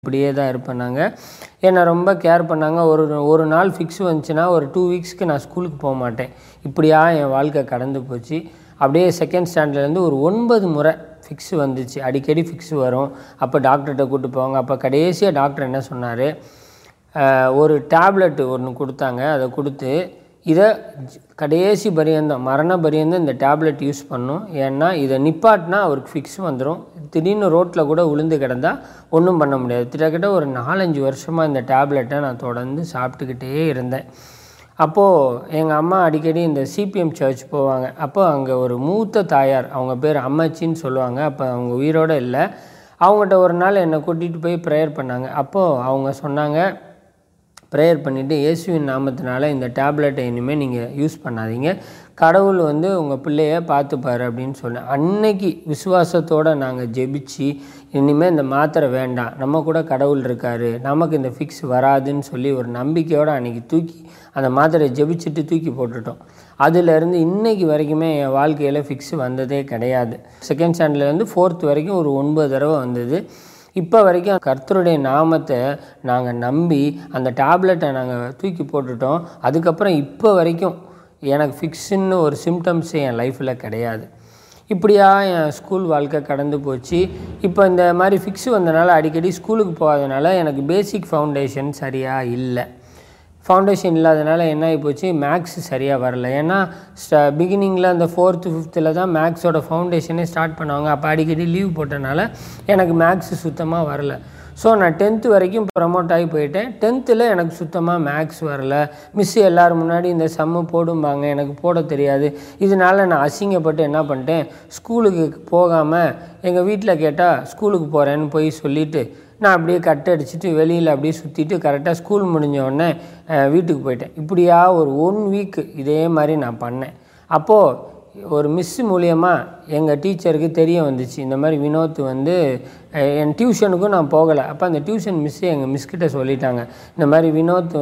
இப்படியே தான் இருப்பேன். என்னை ரொம்ப கேர் பண்ணாங்க. ஒரு நாள் ஃபிக்ஸ் வந்துச்சுன்னா ஒரு 2 வீக்ஸ்க்கு நான் ஸ்கூலுக்கு போக மாட்டேன். இப்படியா என் வாழ்க்கை கடந்து போச்சு. அப்படியே செகண்ட் ஸ்டாண்டர்ட்லேருந்து ஒரு 9 முறை ஃபிக்ஸ் வந்துச்சு. அடிக்கடி ஃபிக்ஸ் வரும். அப்போ டாக்டர்கிட்ட கூப்பிட்டு போவாங்க. அப்போ கடைசியாக டாக்டர் என்ன சொன்னார், ஒரு டேப்லெட்டு ஒன்று கொடுத்தாங்க. அதை கொடுத்து இதை கடைசி பரியந்தம் மரண பரியந்தம் இந்த டேப்லெட் யூஸ் பண்ணணும். ஏன்னா இதை நிப்பாட்டினா அவருக்கு ஃபிக்ஸ் வந்துடும். திடீர்னு ரோட்டில் கூட விழுந்து கிடந்தால் ஒன்றும் பண்ண முடியாது. கிட்டத்தட்ட ஒரு 4-5 வருஷமாக இந்த டேப்லெட்டை நான் தொடர்ந்து சாப்பிட்டுக்கிட்டே இருந்தேன். அப்போது எங்கள் அம்மா அடிக்கடி இந்த சிபிஎம் சர்ச் போவாங்க. அப்போ அங்கே ஒரு மூத்த தாயார், அவங்க பேர் அம்மாச்சின்னு சொல்லுவாங்க. அப்போ அவங்க உயிரோடு இல்லை. அவங்ககிட்ட ஒரு நாள் என்னை கூட்டிகிட்டு போய் ப்ரேயர் பண்ணாங்க. அப்போது அவங்க சொன்னாங்க, ப்ரேயர் பண்ணிவிட்டு இயேசுவின் நாமத்தினால இந்த டேப்லெட்டை இனிமேல் நீங்கள் யூஸ் பண்ணாதீங்க, கடவுள் உங்கள் பிள்ளையை பார்த்துப்பார் அப்படின்னு சொன்னேன். அன்னைக்கு விசுவாசத்தோடு நாங்கள் ஜெபிச்சு இனிமேல் இந்த மாத்திரை வேண்டாம், நம்ம கூட கடவுள் இருக்கார், நமக்கு இந்த ஃபிக்ஸ் வராதுன்னு சொல்லி ஒரு நம்பிக்கையோடு அன்றைக்கி தூக்கி அந்த மாத்திரையை ஜெபிச்சுட்டு தூக்கி போட்டுட்டோம். அதிலேருந்து இன்றைக்கி வரைக்குமே என் வாழ்க்கையில் ஃபிக்ஸ் வந்ததே கிடையாது. செகண்ட் ஸ்டாண்டர்ட்லேருந்து 4th வரைக்கும் ஒரு 9 தடவை வந்தது. இப்போ வரைக்கும் கர்த்தருடைய நாமத்தை நாங்கள் நம்பி அந்த டேப்லெட்டை நாங்கள் தூக்கி போட்டுட்டோம். அதுக்கப்புறம் இப்போ வரைக்கும் எனக்கு ஃபிக்ஸுன்னு ஒரு சிம்டம்ஸு என் லைஃப்பில் கிடையாது. இப்படியா என் ஸ்கூல் வாழ்க்கை கடந்து போச்சு. இப்போ இந்த மாதிரி ஃபிக்ஸு வந்தனால அடிக்கடி ஸ்கூலுக்கு போகாதனால எனக்கு பேசிக் ஃபவுண்டேஷன் சரியாக இல்லை. ஃபவுண்டேஷன் இல்லாதனால என்ன ஆகி போச்சு, மேக்ஸ் சரியாக வரல. ஏன்னா பிகினிங்கில் அந்த 4th 5th தான் மேக்ஸோட ஃபவுண்டேஷனே ஸ்டார்ட் பண்ணுவாங்க. அப்போ அடிக்கடி லீவ் போட்டனால எனக்கு மேக்ஸ் சுத்தமாக வரல. ஸோ நான் 10th வரைக்கும் ப்ரமோட் ஆகி போயிட்டேன். 10th எனக்கு சுத்தமாக மேக்ஸ் வரல. மிஸ்ஸு எல்லோரும் முன்னாடி இந்த சம்மு போடும்பாங்க, எனக்கு போட தெரியாது. இதனால் நான் அசிங்கப்பட்டு என்ன பண்ணிட்டேன், ஸ்கூலுக்கு போகாமல் எங்கள் வீட்டில் கேட்டால் ஸ்கூலுக்கு போகிறேன்னு போய் சொல்லிவிட்டு நான் அப்படியே கட் அடிச்சுட்டு வெளியில் அப்படியே சுற்றிட்டு கரெக்டாக ஸ்கூல் முடிஞ்ச உடனே வீட்டுக்கு போயிட்டேன். இப்படியா ஒரு 1 வீக்கு இதே மாதிரி நான் பண்ணேன். அப்போது ஒரு மிஸ்ஸு மூலியமாக எங்கள் டீச்சருக்கு தெரிய வந்துச்சு, இந்த மாதிரி வினோத் என் டியூஷனுக்கும் நான் போகலை. அப்போ அந்த டியூஷன் மிஸ்ஸு எங்கள் மிஸ்கிட்ட சொல்லிட்டாங்க, இந்த மாதிரி வினோத்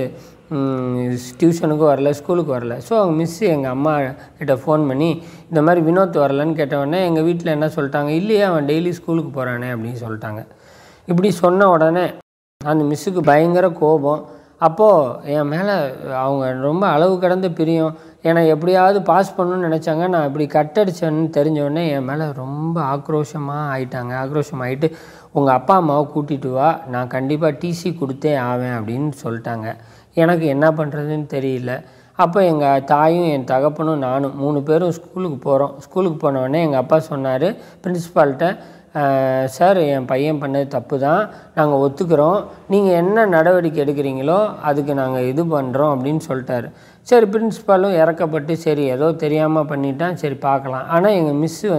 டியூஷனுக்கும் வரல, ஸ்கூலுக்கு வரல. ஸோ அவங்க மிஸ்ஸு எங்கள் அம்மா கிட்ட ஃபோன் பண்ணி இந்த மாதிரி வினோத் வரலன்னு கேட்டவுடனே எங்கள் வீட்டில் என்ன சொல்லிட்டாங்க, இல்லையே அவன் டெய்லி ஸ்கூலுக்கு போகிறானே அப்படின்னு சொல்லிட்டாங்க. இப்படி சொன்ன உடனே அந்த மிஸ்ஸுக்கு பயங்கர கோபம். அப்போது என் மேலே அவங்க ரொம்ப அளவு கடந்த பிரியம். என்னை எப்படியாவது பாஸ் பண்ணணும்னு நினச்சாங்க. நான் இப்படி கட்டடிச்சேன்னு தெரிஞ்சோடனே என் மேலே ரொம்ப ஆக்ரோஷமாகிட்டு உங்கள் அப்பா அம்மாவை கூட்டிகிட்டு வா, நான் கண்டிப்பாக டிசி கொடுத்தே ஆவேன் அப்படின்னு சொல்லிட்டாங்க. எனக்கு என்ன பண்ணுறதுன்னு தெரியல. அப்போ எங்கள் தாயும் என் தகப்பனும் நானும் 3 பேரும் ஸ்கூலுக்கு போகிறோம். ஸ்கூலுக்கு போனோடனே எங்கள் அப்பா சொன்னார் பிரின்ஸிபால்கிட்ட, சார் என் பையன் பண்ணது தப்பு தான், நாங்கள் ஒத்துக்கிறோம், நீங்கள் என்ன நடவடிக்கை எடுக்கிறீங்களோ அதுக்கு நாங்கள் இது பண்ணுறோம் அப்படின்னு சொல்லிட்டாரு. சரி, பிரின்ஸிபாலும் இறக்கப்பட்டு சரி ஏதோ தெரியாமல் பண்ணிட்டான், சரி பார்க்கலாம். ஆனால் எங்கள் மிஸ்ஸு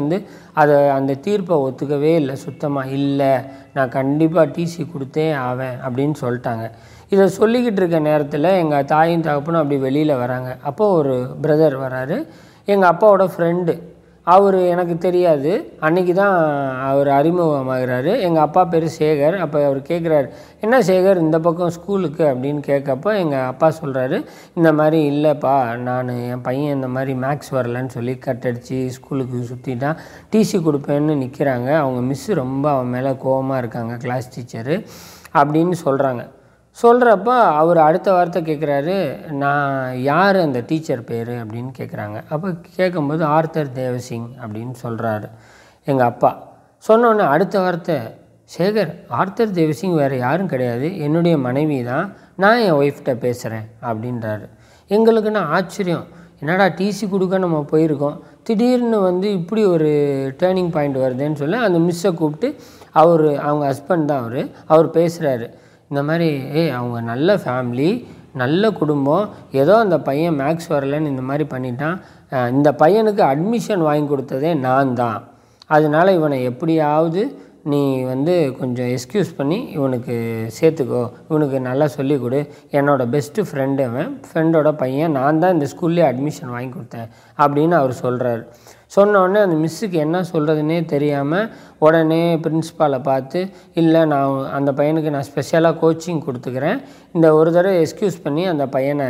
அந்த தீர்ப்பை ஒத்துக்கவே இல்லை. சுத்தமாக இல்லை, நான் கண்டிப்பாக டிசி கொடுத்தே ஆவேன் அப்படின்னு சொல்லிட்டாங்க. இதை சொல்லிக்கிட்டு இருக்க நேரத்தில் எங்கள் தாயும் தகப்பனும் அப்படி வெளியில் வராங்க. அப்போது ஒரு பிரதர் வராரு, எங்கள் அப்பாவோட ஃப்ரெண்டு. அவர் எனக்கு தெரியாது, அன்றைக்கி தான் அவர் அறிமுகமாகிறாரு. எங்கள் அப்பா பேர் சேகர். அப்போ அவர் கேட்குறாரு, என்ன சேகர் இந்த பக்கம் ஸ்கூலுக்கு அப்படின்னு கேட்கப்போ எங்கள் அப்பா சொல்கிறாரு, இந்த மாதிரி இல்லைப்பா, என் பையன் இந்த மாதிரி மேக்ஸ் வரலன்னு சொல்லி கட்டடிச்சு ஸ்கூலுக்கு சுற்றிட்டான், டிசி கொடுப்பேன்னு நிற்கிறாங்க, அவங்க மிஸ்ஸு ரொம்ப அவன் மேலே கோபமாக இருக்காங்க, கிளாஸ் டீச்சரு அப்படின்னு சொல்கிறப்ப அவர் அடுத்த வார்த்தை கேட்குறாரு, நான் யார் அந்த டீச்சர் பேர் அப்படின்னு கேட்குறாங்க. அப்போ கேட்கும்போது ஆர்த்தர் தேவசிங் அப்படின்னு சொல்கிறாரு எங்கள் அப்பா. சொன்னோன்னே அடுத்த வார்த்தை, சேகர் ஆர்த்தர் தேவசிங் வேறு யாரும் கிடையாது, என்னுடைய மனைவி தான், நான் என் ஒய்ஃப்கிட்ட பேசுகிறேன் அப்படின்றாரு. எங்களுக்குன்னா ஆச்சரியம், என்னடா டிசி கொடுக்க நம்ம போயிருக்கோம், திடீர்னு இப்படி ஒரு டேர்னிங் பாயிண்ட் வருதுன்னு சொல்லி அந்த மிஸ்ஸை கூப்பிட்டு அவங்க ஹஸ்பண்ட் தான் அவர் பேசுகிறாரு. இந்த மாதிரி அவங்க நல்ல ஃபேமிலி, நல்ல குடும்பம், ஏதோ அந்த பையன் மேக்ஸ் வரலன்னு இந்த மாதிரி பண்ணிட்டான், இந்த பையனுக்கு அட்மிஷன் வாங்கி கொடுத்ததே நான் தான், அதனால் இவனை எப்படியாவது நீ கொஞ்சம் எக்ஸ்கியூஸ் பண்ணி இவனுக்கு சேர்த்துக்கோ, இவனுக்கு நல்லா சொல்லிக் கொடு, என்னோடய பெஸ்ட்டு ஃப்ரெண்டு, அவன் ஃப்ரெண்டோட பையன், நான் தான் இந்த ஸ்கூல்லே அட்மிஷன் வாங்கி கொடுத்தேன் அப்படின்னு அவர் சொல்கிறார். சொன்னோடனே அந்த மிஸ்ஸுக்கு என்ன சொல்கிறதுனே தெரியாமல் உடனே பிரின்ஸிபாலை பார்த்து, இல்லை நான் அந்த பையனுக்கு நான் ஸ்பெஷலாக கோச்சிங் கொடுத்துக்கிறேன், இந்த ஒரு தடவை எக்ஸ்கியூஸ் பண்ணி அந்த பையனை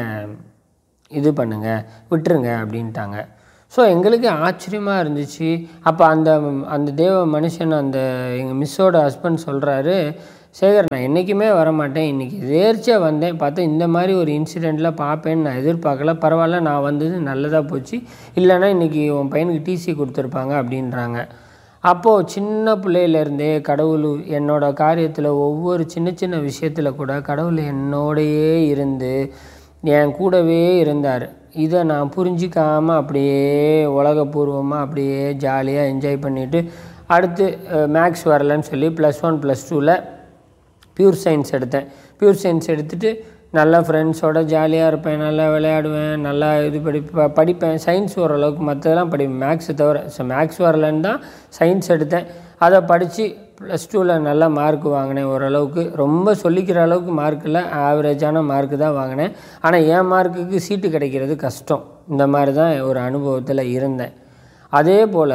இது பண்ணுங்கள், விட்டுருங்க அப்படின்ட்டாங்க. ஸோ எங்களுக்கு ஆச்சரியமாக இருந்துச்சு. அப்போ அந்த தேவ மனுஷன் எங்கள் மிஸ்ஸோட ஹஸ்பண்ட் சொல்கிறாரு, சேகர் நான் என்றைக்குமே வரமாட்டேன், இன்றைக்கி எதேர்ச்சியாக வந்தேன், பார்த்தா இந்த மாதிரி ஒரு இன்சிடெண்ட்டில் பார்ப்பேன்னு நான் எதிர்பார்க்கல, பரவாயில்ல நான் வந்தது நல்லதாக போச்சு, இல்லைன்னா இன்றைக்கி உன் பையனுக்கு டிசி கொடுத்துருப்பாங்க அப்படின்றாங்க. அப்போது சின்ன பிள்ளையிலேருந்தே கடவுள் என்னோடய காரியத்தில் ஒவ்வொரு சின்ன சின்ன விஷயத்தில் கூட கடவுள் என்னோடையே இருந்து என் கூடவே இருந்தார். இதை நான் புரிஞ்சிக்காமல் அப்படியே உலகப்பூர்வமாக அப்படியே ஜாலியாக என்ஜாய் பண்ணிவிட்டு அடுத்து மேக்ஸ் வரலன்னு சொல்லி +1 +2ல் பியூர் சயின்ஸ் எடுத்தேன். பியூர் சயின்ஸ் எடுத்துகிட்டு நல்லா ஃப்ரெண்ட்ஸோடு ஜாலியாக இருப்பேன், நல்லா விளையாடுவேன், நல்லா இது படிப்பேன். சயின்ஸ் ஓரளவுக்கு மற்றதெல்லாம் படிப்பேன், மேக்ஸை தவிர. மேக்ஸ் வரலன்னு தான் சயின்ஸ் எடுத்தேன். அதை படித்து +2ல் நல்ல மார்க் வாங்கினேன். ஓரளவுக்கு ரொம்ப சொல்லிக்கிற அளவுக்கு மார்க் இல்லை, ஆவரேஜான மார்க்கு தான் வாங்கினேன். ஆனால் என் மார்க்குக்கு சீட்டு கிடைக்கிறது கஷ்டம். இந்த மாதிரி தான் ஒரு அனுபவத்தில் இருந்தேன். அதே போல்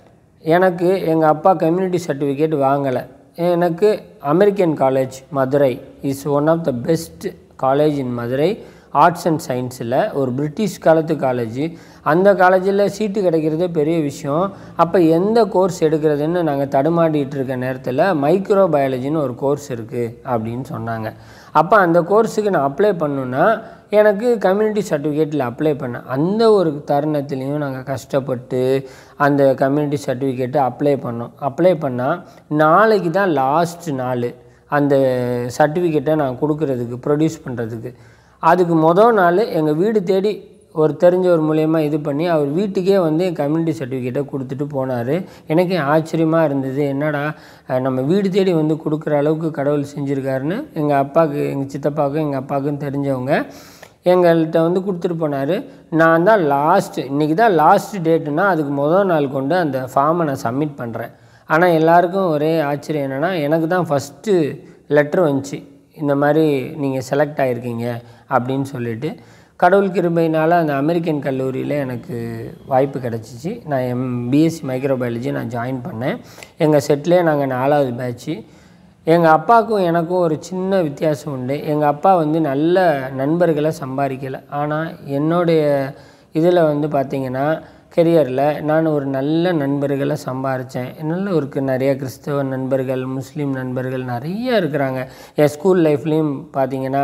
எனக்கு எங்கள் அப்பா கம்யூனிட்டி சர்டிஃபிகேட் வாங்கலை. எனக்கு American college Madurai is one of the best college in Madurai, arts and சயின்ஸில் ஒரு பிரிட்டிஷ் காலத்து காலேஜ். அந்த காலேஜில் சீட்டு கிடைக்கிறதே பெரிய விஷயம். அப்போ எந்த கோர்ஸ் எடுக்கிறதுன்னு நாங்கள் தடுமாடிட்டு இருக்க நேரத்தில் மைக்ரோ பயாலஜின்னு ஒரு கோர்ஸ் இருக்குது அப்படின்னு சொன்னாங்க. அப்போ அந்த கோர்ஸுக்கு நான் அப்ளை பண்ணணுன்னா எனக்கு கம்யூனிட்டி சர்டிஃபிகேட்டில் அப்ளை பண்ணேன். அந்த ஒரு தருணத்துலேயும் நாங்கள் கஷ்டப்பட்டு அந்த கம்யூனிட்டி சர்டிஃபிகேட்டை அப்ளை பண்ணோம். அப்ளை பண்ணால் நாளைக்கு தான் லாஸ்ட் நாள் அந்த சர்டிஃபிகேட்டை நான் கொடுக்குறதுக்கு, ப்ரொடியூஸ் பண்ணுறதுக்கு. அதுக்கு மொதல் நாள் எங்கள் வீடு தேடி ஒரு தெரிஞ்சவர் மூலயமா இது பண்ணி அவர் வீட்டுக்கே வந்து என் கம்யூனிட்டி சர்டிஃபிகேட்டை கொடுத்துட்டு போனார். எனக்கே ஆச்சரியமாக இருந்தது, என்னடா நம்ம வீடு தேடி வந்து கொடுக்குற அளவுக்கு கடவுள் செஞ்சுருக்காருன்னு. எங்கள் அப்பாவுக்கு, எங்கள் சித்தப்பாவுக்கும் எங்கள் அப்பாவுக்கும் தெரிஞ்சவங்க எங்கள்கிட்ட வந்து கொடுத்துட்டு போனார். நான் தான் இன்றைக்கி தான் லாஸ்ட் டேட்டுன்னா அதுக்கு மொதல் நாள் கொண்டு அந்த ஃபார்மை நான் சப்மிட் பண்ணுறேன். ஆனால் எல்லாருக்கும் ஒரே ஆச்சரியம் என்னென்னா, எனக்கு தான் ஃபஸ்ட்டு லெட்ரு வந்துச்சு, இந்த மாதிரி நீங்கள் செலக்ட் ஆகிருக்கீங்க அப்படின்னு சொல்லிட்டு. கடவுள் கிருபையினால் அந்த அமெரிக்கன் கல்லூரியில் எனக்கு வாய்ப்பு கிடச்சிச்சு. நான் பிஎஸ்சி மைக்ரோபயாலஜி நான் ஜாயின் பண்ணேன். எங்கள் செட்லேயே நாங்கள் 4வது பேட்ச்சு. எங்கள் அப்பாவுக்கும் எனக்கும் ஒரு சின்ன வித்தியாசம் உண்டு. எங்கள் அப்பா வந்து நல்ல நண்பர்களை சம்பாதிக்கலை. ஆனால் என்னுடைய இதில் வந்து பார்த்திங்கன்னா கெரியரில் நான் ஒரு நல்ல நண்பர்களை சம்பாதிச்சேன். நிறைய கிறிஸ்தவ நண்பர்கள், முஸ்லீம் நண்பர்கள் நிறைய இருக்கிறாங்க. என் ஸ்கூல் லைஃப்லேயும் பார்த்திங்கன்னா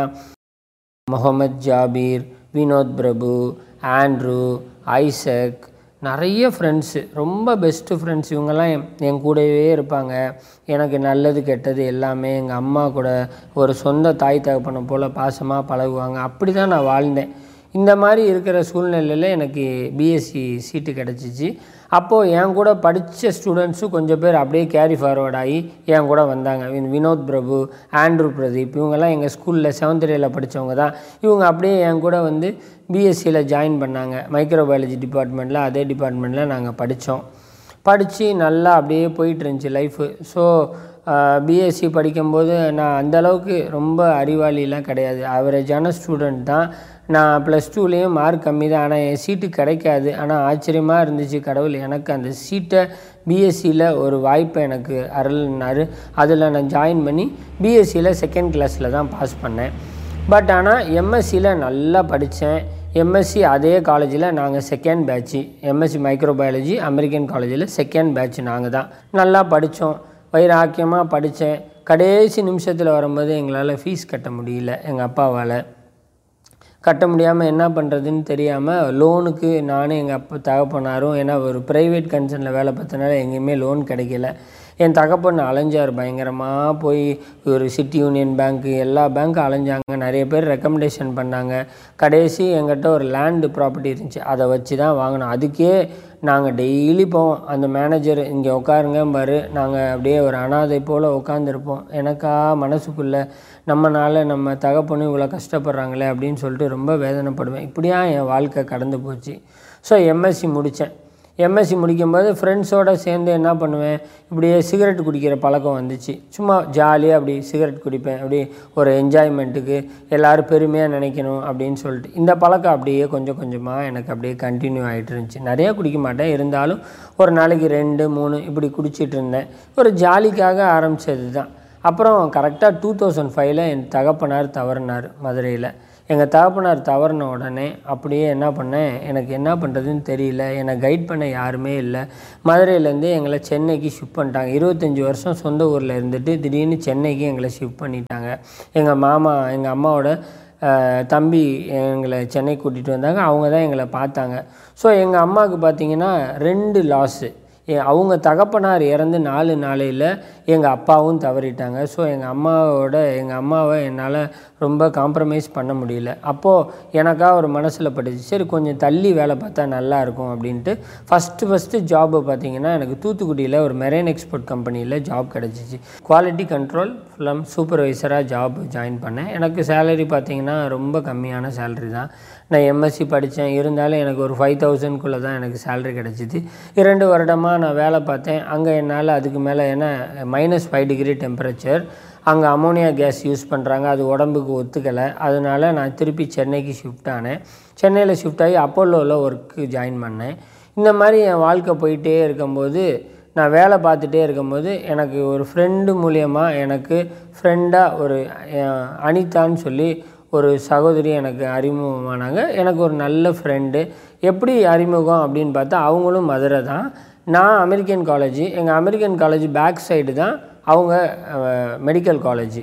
முகமது ஜாபீர், வினோத் பிரபு, ஆண்ட்ரூ, ஐசக், நிறைய ஃப்ரெண்ட்ஸு, ரொம்ப பெஸ்ட்டு ஃப்ரெண்ட்ஸ். இவங்கெல்லாம் என் கூடவே இருப்பாங்க. எனக்கு நல்லது கெட்டது எல்லாமே எங்கள் அம்மா கூட ஒரு சொந்த தாய் தகப்பனை போல் பாசமாக பழகுவாங்க. அப்படி தான் நான் வாழ்ந்தேன். இந்த மாதிரி இருக்கிற சூழ்நிலையில் எனக்கு பிஎஸ்சி சீட்டு கிடச்சிச்சு. அப்போது என் கூட படித்த ஸ்டூடெண்ட்ஸும் கொஞ்சம் பேர் அப்படியே கேரி ஃபார்வர்ட் ஆகி என் கூட வந்தாங்க. வினோத் பிரபு, ஆண்ட்ரூ பிரதீப், இவங்கெல்லாம் எங்கள் ஸ்கூலில் 7th grade படித்தவங்க தான். இவங்க அப்படியே என் கூட வந்து பிஎஸ்சியில் ஜாயின் பண்ணாங்க. மைக்ரோபயாலஜி டிபார்ட்மெண்ட்டில், அதே டிபார்ட்மெண்ட்டில் நாங்கள் படித்து நல்லா அப்படியே போயிட்டு இருந்துச்சு லைஃபு. ஸோ பிஎஸ்சி படிக்கும்போது நான் அந்தளவுக்கு ரொம்ப அறிவாளிலாம் கிடையாது, ஆவரேஜான ஸ்டூடெண்ட் தான். நான் +2லேயும் மார்க் கம்மி தான். ஆனால் என் சீட்டு கிடைக்காது. ஆனால் ஆச்சரியமாக இருந்துச்சு, கடவுள் எனக்கு அந்த சீட்டை பிஎஸ்சியில் ஒரு வாய்ப்பை எனக்கு அருள்னார். அதில் நான் ஜாயின் பண்ணி பிஎஸ்சியில் 2nd classல தான் பாஸ் பண்ணேன். பட் ஆனால் எம்எஸ்சியில் நல்லா படித்தேன். எம்எஸ்சி அதே காலேஜில் நாங்கள் 2nd batch, MSc microbiology American காலேஜில் 2nd batch நாங்கள் தான். நல்லா படித்தோம், வைராக்கியமாக படித்தேன். கடைசி நிமிஷத்தில் வரும்போது எங்களால் ஃபீஸ் கட்ட முடியல. எங்கள் அப்பாவால் கட்ட முடியாமல் என்ன பண்ணுறதுன்னு தெரியாமல் லோனுக்கு நானும் எங்கள் அப்பா தகப்பனாரும், ஏன்னா ஒரு ப்ரைவேட் கன்சர்னில் வேலை பார்த்தனால எங்கேயுமே லோன் கிடைக்கல. என் தகப்பன் அலைஞ்சார் பயங்கரமாக. போய் ஒரு சிட்டி யூனியன் பேங்க்கு, எல்லா பேங்க்கும் அலைஞ்சாங்க. நிறைய பேர் ரெக்கமெண்டேஷன் பண்ணாங்க. கடைசி எங்கிட்ட ஒரு லேண்டு ப்ராப்பர்ட்டி இருந்துச்சு, அதை வச்சு தான் வாங்கினோம். அதுக்கே நாங்கள் டெய்லி போவோம். அந்த மேனேஜர் இங்கே உட்காருங்க பாரு, நாங்கள் அப்படியே ஒரு அனாதை போல் உட்காந்துருப்போம். எனக்கா மனசுக்குள்ளே நம்மனால நம்ம தகப்பனும் இவ்வளோ கஷ்டப்படுறாங்களே அப்படின்னு சொல்லிட்டு ரொம்ப வேதனைப்படுவேன். இப்படியா என் வாழ்க்கை கடந்து போச்சு. ஸோ எம்எஸ்சி முடித்தேன். எம்எஸ்சி முடிக்கும்போது ஃப்ரெண்ட்ஸோடு சேர்ந்து என்ன பண்ணுவேன், இப்படியே சிகரெட் குடிக்கிற பழக்கம் வந்துச்சு. சும்மா ஜாலியாக அப்படி சிகரெட் குடிப்பேன், அப்படி ஒரு என்ஜாய்மெண்ட்டுக்கு, எல்லோரும் பெருமையாக நினைக்கணும் அப்படின்னு சொல்லிட்டு. இந்த பழக்கம் அப்படியே கொஞ்சம் கொஞ்சமாக எனக்கு அப்படியே கண்டினியூ ஆகிட்டு இருந்துச்சு. நிறையா குடிக்க மாட்டேன், இருந்தாலும் ஒரு நாளைக்கு 2, 3 இப்படி குடிச்சிட்டு இருந்தேன். ஒரு ஜாலிக்காக ஆரம்பித்தது தான். அப்புறம் கரெக்டாக 2005 என் தகப்பனார் தவறினார் மதுரையில். எங்கள் தகப்பனார் தவறின உடனே அப்படியே என்ன பண்ணேன், எனக்கு என்ன பண்ணுறதுன்னு தெரியல, என்னை கைட் பண்ண யாருமே இல்லை. மதுரையிலேருந்து எங்களை சென்னைக்கு ஷிஃப்ட் பண்ணிட்டாங்க. 25 வருஷம் சொந்த ஊரில் இருந்துட்டு திடீர்னு சென்னைக்கு எங்களை ஷிஃப்ட் பண்ணிட்டாங்க. எங்கள் மாமா, எங்கள் அம்மாவோட தம்பி எங்களை சென்னை கூட்டிகிட்டு வந்தாங்க. அவங்க தான் எங்களை பார்த்தாங்க. ஸோ எங்கள் அம்மாவுக்கு பார்த்திங்கன்னா 2 லாஸு. அவங்க தகப்பனார் இறந்து 4 நாளையில் எங்கள் அப்பாவும் தவறிட்டாங்க. ஸோ எங்கள் அம்மாவை என்னால் ரொம்ப காம்ப்ரமைஸ் பண்ண முடியல. அப்போது எனக்காக ஒரு மனசில் பட்டுச்சு, சரி கொஞ்சம் தள்ளி வேலை பார்த்தா நல்லாயிருக்கும் அப்படின்ட்டு ஃபஸ்ட்டு ஜாபு பார்த்திங்கன்னா எனக்கு தூத்துக்குடியில் ஒரு மெரைன் எக்ஸ்போர்ட் கம்பெனியில் ஜாப் கிடச்சிச்சு. Quality control film சூப்பர்வைசராக job join பண்ணேன். எனக்கு சேலரி பார்த்திங்கன்னா ரொம்ப கம்மியான சேலரி தான். நான் எம்எஸ்சி படித்தேன், இருந்தாலும் எனக்கு ஒரு 5000க்குள்ளே தான் எனக்கு சேலரி கிடச்சிது. 2 வருடமாக நான் வேலை பார்த்தேன். அங்கே என்னால் அதுக்கு மேலே, ஏன்னா -5 டிகிரி டெம்பரேச்சர், அங்கே அமோனியா கேஸ் யூஸ் பண்ணுறாங்க, அது உடம்புக்கு ஒத்துக்கலை. அதனால் நான் திருப்பி சென்னைக்கு ஷிஃப்ட் ஆனேன். சென்னையில் ஷிஃப்ட் ஆகி அப்போலோவில் ஒர்க்கு ஜாயின் பண்ணேன். இந்த மாதிரி என் வாழ்க்கை போயிட்டே இருக்கும்போது, நான் வேலை பார்த்துட்டே இருக்கும்போது எனக்கு ஒரு ஃப்ரெண்டு மூலியமாக எனக்கு ஃப்ரெண்டாக ஒரு அனிதான்னு சொல்லி ஒரு சகோதரி எனக்கு அறிமுகமானாங்க. எனக்கு ஒரு நல்ல ஃப்ரெண்டு. எப்படி அறிமுகம் அப்படின்னு பார்த்தா, அவங்களும் மதுரை தான், நான் அமெரிக்கன் காலேஜ். எங்கள் அமெரிக்கன் காலேஜ் பேக் சைடு தான் அவங்க மெடிக்கல் காலேஜ்,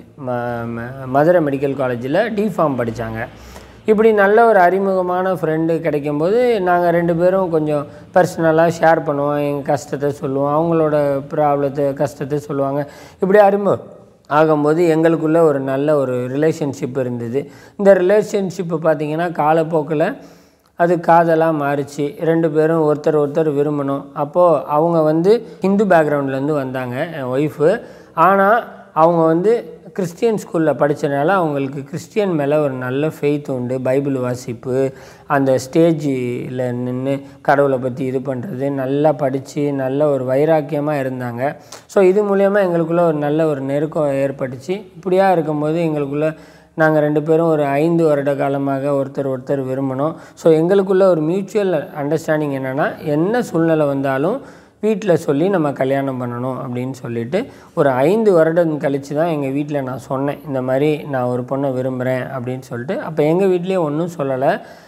மதுரை மெடிக்கல் காலேஜில் டிஃபார்ம் படித்தாங்க. இப்படி நல்ல ஒரு அறிமுகமான ஃப்ரெண்டு கிடைக்கும்போது நாங்கள் 2 பேரும் கொஞ்சம் பர்சனலாக ஷேர் பண்ணுவோம், எங்கள் கஷ்டத்தை சொல்லுவோம், அவங்களோட கஷ்டத்தை சொல்லுவாங்க. இப்படி ஆகும்போது எங்களுக்குள்ளே ஒரு நல்ல ஒரு ரிலேஷன்ஷிப் இருந்தது. இந்த ரிலேஷன்ஷிப்பு பார்த்திங்கன்னா காலப்போக்கில் அது காதலாக மாறிச்சு. 2 பேரும் ஒருத்தர் விரும்பணும். அப்போது அவங்க ஹிந்து பேக்ரவுண்ட்லேருந்து வந்தாங்க, என் ஒய்ஃபு. ஆனால் அவங்க கிறிஸ்டியன் ஸ்கூலில் படித்தனால அவங்களுக்கு கிறிஸ்டியன் மேலே ஒரு நல்ல ஃபெய்த் உண்டு. பைபிள் வாசிப்பு, அந்த ஸ்டேஜில் நின்று கடவுளை பற்றி இது பண்ணுறது, நல்லா படித்து நல்ல ஒரு வைராக்கியமாக இருந்தாங்க. ஸோ இது மூலயமா எங்களுக்குள்ளே ஒரு நல்ல ஒரு நெருக்கம் ஏற்பட்டுச்சு. இப்படியா இருக்கும்போது எங்களுக்குள்ளே நாங்கள் 2 பேரும் ஒரு 5 வருட காலமாக ஒருத்தர் விரும்பினோம். ஸோ எங்களுக்குள்ளே ஒரு மியூச்சுவல் அண்டர்ஸ்டாண்டிங் என்னென்னா, என்ன சூழ்நிலை வந்தாலும் வீட்டில் சொல்லி நம்ம கல்யாணம் பண்ணணும் அப்படின்னு சொல்லிட்டு ஒரு 5 வருடம் கழித்து தான் எங்கள் வீட்டில் நான் சொன்னேன், இந்த மாதிரி நான் ஒரு பொண்ணை விரும்புகிறேன் அப்படின்னு சொல்லிட்டு. அப்போ எங்கள் வீட்லேயே ஒன்றும் சொல்லலை.